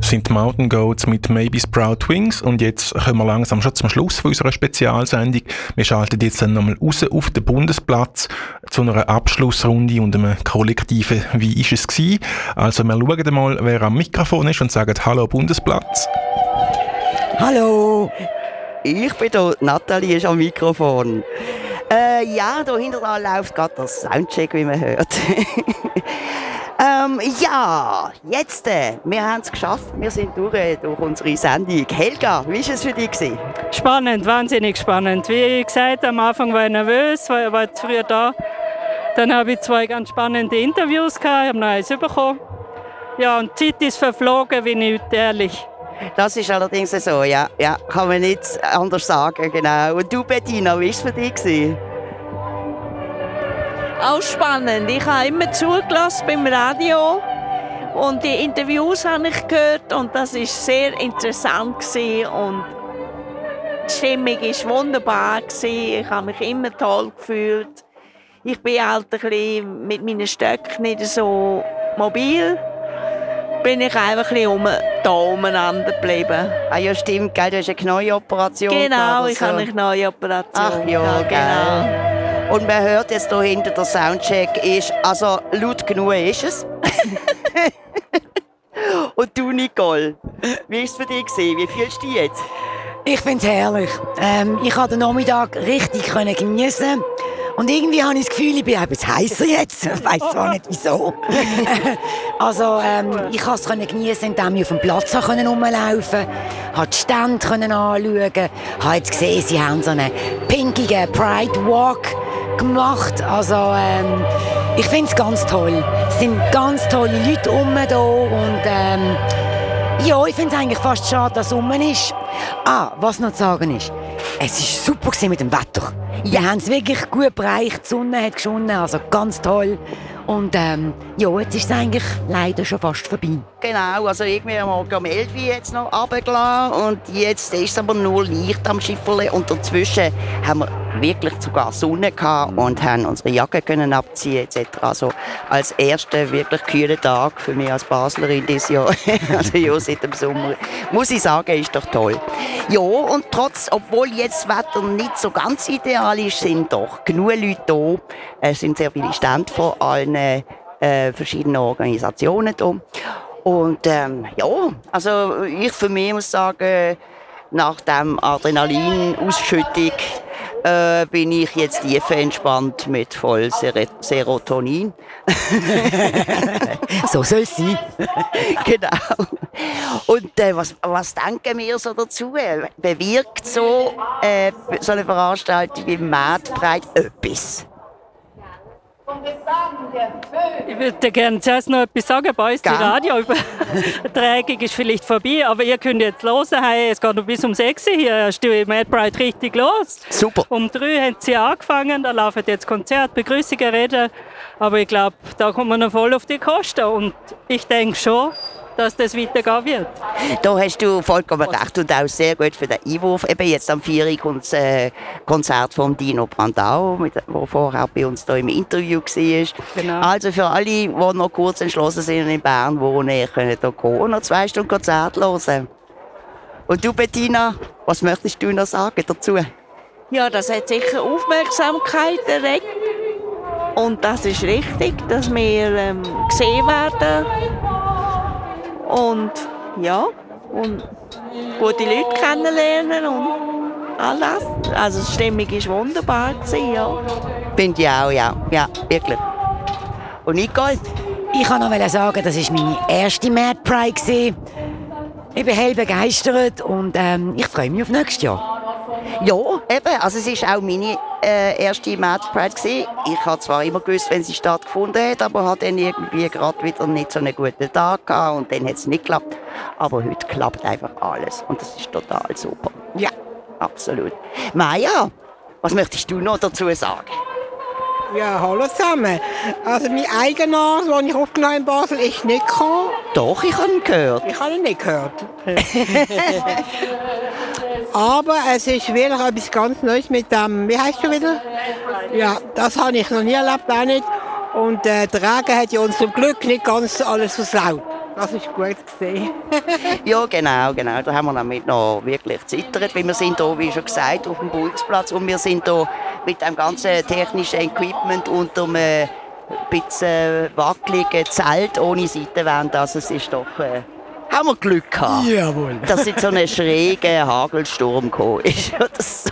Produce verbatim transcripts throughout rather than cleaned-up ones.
sind die Mountain Goats mit Maybe Sprout Wings und jetzt kommen wir langsam schon zum Schluss von unserer Spezialsendung. Wir schalten jetzt dann nochmal raus auf den Bundesplatz zu einer Abschlussrunde und einem kollektiven «Wie ist es gewesen?». Also wir schauen mal, wer am Mikrofon ist und sagen «Hallo Bundesplatz». Hallo, ich bin hier, Nathalie ist am Mikrofon. Äh, ja, hier hinten dran läuft gerade der Soundcheck, wie man hört. ähm, ja, jetzt, äh, wir haben es geschafft, wir sind durch, äh, durch unsere Sendung. Helga, wie war es für dich gewesen? Spannend, wahnsinnig spannend. Wie gesagt, am Anfang war ich nervös, weil ich war jetzt früher da. Dann habe ich zwei ganz spannende Interviews gehabt, ich habe noch eins bekommen. Ja, und die Zeit ist verflogen, wie nicht ehrlich. Das ist allerdings so, ja. Ja, kann man nicht anders sagen, genau. Und du, Bettina, wie war es für dich gewesen? Auch spannend. Ich habe immer zugelassen beim Radio und die Interviews habe ich gehört und das war sehr interessant gewesen. Und die Stimmung war wunderbar gewesen. Ich habe mich immer toll gefühlt. Ich bin halt ein bisschen mit meinen Stöcken nicht so mobil. Bin ich einfach ein bisschen um, da umeinander geblieben. Ah ja, stimmt, gell? Du hast eine Knieoperation. Genau, ich so. habe eine Knieoperation. Ach ja, ja genau. Und man hört jetzt hier hinter der Soundcheck, ist, also laut genug ist es. Und du, Nicole, wie war es für dich? Wie fühlst du dich jetzt? Ich finde es herrlich. Ähm, ich konnte den Nachmittag richtig geniessen. Und irgendwie habe ich das Gefühl, ich bin etwas heißer jetzt. Ich weiss zwar nicht wieso. Also, ähm, ich konnte es geniessen, indem ich auf dem Platz rumlaufen konnte, die Stände anschauen konnte. Ich habe jetzt gesehen, sie haben so einen pinkigen Pride Walk gemacht. Also, ähm, ich finde es ganz toll. Es sind ganz tolle Leute rum hier und ähm, ja, ich finde es eigentlich fast schade, dass es rum ist. Ah, was noch zu sagen ist, es war super mit dem Wetter. Wir haben es wirklich gut bereicht, die Sonne hat geschonnen, also ganz toll. Und ähm, ja, jetzt ist es eigentlich leider schon fast vorbei. Genau, also irgendwie am Morgen um elf Uhr jetzt noch runtergelassen und jetzt ist es aber nur Licht am Schifferle und dazwischen haben wir wirklich sogar Sonne gehabt und haben unsere Jacke können abziehen et cetera. Also als erster wirklich kühler Tag für mich als Baslerin dieses Jahr, also ja, seit dem Sommer, muss ich sagen, ist doch toll. Ja, und trotz, obwohl jetzt das Wetter nicht so ganz ideal ist, sind doch genug Leute da. Es sind sehr viele Stände von allen äh, verschiedenen Organisationen da. Und ähm, ja, also ich für mich muss sagen, nach dem Adrenalinausschüttung äh, bin ich jetzt tief entspannt mit voll Ser- Serotonin. So soll es sein. Genau. Und äh, was, was denken wir so dazu? Bewirkt so, äh, so eine Veranstaltung wie Mad Pride etwas? Ich würde gerne zuerst noch etwas sagen. Bei uns die Radioübertragung ist vielleicht vorbei, aber ihr könnt jetzt hören. Hey, es geht noch bis um sechs Uhr. Hier ist die Mad Pride richtig los. Super. Um drei haben sie angefangen, da laufen jetzt Konzerte, Begrüßungen, Reden. Aber ich glaube, da kommt man noch voll auf die Kosten. Und ich denke schon, dass das weitergehen wird. Da hast du vollkommen recht und auch sehr gut für den Einwurf. Eben jetzt am vier Uhr kommt das äh, Konzert von Dino Brandau, der vorher auch bei uns hier im Interview war. Genau. Also für alle, die noch kurz entschlossen sind und in Bern wohnen, ihr könnt hier kommen und noch zwei Stunden Konzert hören. Und du, Bettina, was möchtest du noch sagen dazu? Ja, das hat sicher Aufmerksamkeit erregt. Und das ist richtig, dass wir ähm, gesehen werden. Und ja, und gute Leute kennenlernen und all das. Also die Stimmung war wunderbar, ja. Finde ich auch, ja. Ja, wirklich. Und Nicole? Ich kann noch sagen, das war meine erste Mad Pride. Ich bin hell begeistert und ähm, ich freue mich auf nächstes Jahr. Ja, eben. Also es war auch meine äh, erste Mad Pride gewesen. Ich habe zwar immer gewusst, wenn sie stattgefunden hat, aber hatte dann irgendwie gerade wieder nicht so einen guten Tag gehabt und dann hat es nicht geklappt. Aber heute klappt einfach alles und das ist total super. Ja, absolut. Maja, was möchtest du noch dazu sagen? Ja, hallo zusammen. Also mein eigener, den ich aufgenommen in Basel, ist nicht gekommen. Doch, ich habe ihn gehört. Ich habe ihn nicht gehört. Aber es ist wirklich etwas ganz Neues mit dem, wie heißt du wieder? Ja, das habe ich noch nie erlebt, auch nicht. Und äh, der Regen hat ja uns zum Glück nicht ganz alles versaut. Das ist gut gesehen. Ja, genau, genau. Da haben wir nämlich noch wirklich zittert, weil wir sind hier, wie schon gesagt, auf dem Bundesplatz und wir sind hier mit dem ganzen technischen Equipment unter einem ein bisschen wackeligen Zelt ohne Seitenwände. Also es ist doch... Äh, haben wir Glück gehabt, Jawohl. dass jetzt so ein schräger Hagelsturm gekommen ist oder so.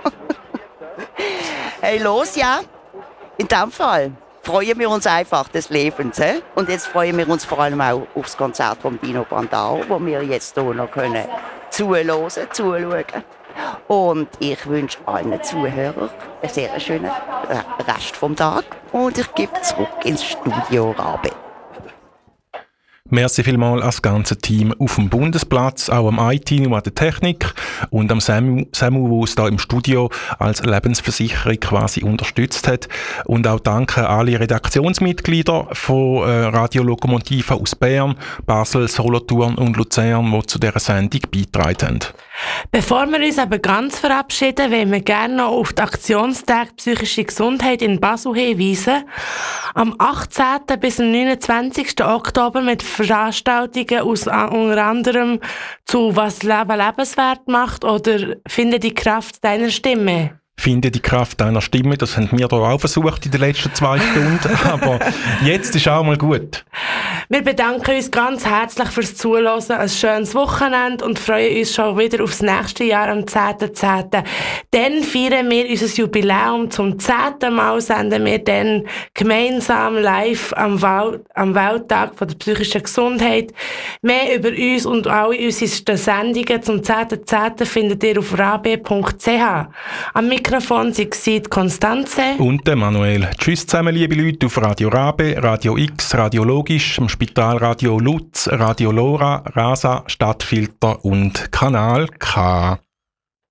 Hey, los, ja. In dem Fall freuen wir uns einfach des Lebens. He? Und jetzt freuen wir uns vor allem auch auf das Konzert von Dino Brandao, wo wir jetzt hier noch können zuhören, zuschauen. Und ich wünsche allen Zuhörern einen sehr schönen Rest vom Tag. Und ich gebe zurück ins Studio Rabe. Merci vielmals als ganze Team auf dem Bundesplatz, auch am I T und an der Technik und am Samu, Samu, der uns da im Studio als Lebensversicherung quasi unterstützt hat. Und auch danke an alle Redaktionsmitglieder von äh, Radio Lokomotive aus Bern, Basel, Solothurn und Luzern, die zu dieser Sendung beigetragen haben. Bevor wir uns aber ganz verabschieden, wollen wir gerne noch auf die Aktionstag Psychische Gesundheit in Basel hinweisen. Am achtzehnten bis am neunundzwanzigsten Oktober mit Veranstaltungen aus unter anderem zu «Was Leben lebenswert macht» oder «Finde die Kraft deiner Stimme». Finde die Kraft deiner Stimme, das haben wir hier auch versucht in den letzten zwei Stunden, aber jetzt ist auch mal gut. Wir bedanken uns ganz herzlich fürs Zuhören, ein schönes Wochenende und freuen uns schon wieder aufs nächste Jahr am zehnten zehnten Dann feiern wir unser Jubiläum. Zum zehnten Mal senden wir dann gemeinsam live am, Welt, am Welttag von der psychischen Gesundheit. Mehr über uns und alle unsere Sendungen zum zehnten zehnten findet ihr auf rabe punkt c h. Am Mikrofon sind Konstanze und der Manuel. Tschüss zusammen, liebe Leute, auf Radio Rabe, Radio X, Radio Logisch, im Spitalradio Lutz, Radio Lora, Rasa, Stadtfilter und Kanal K.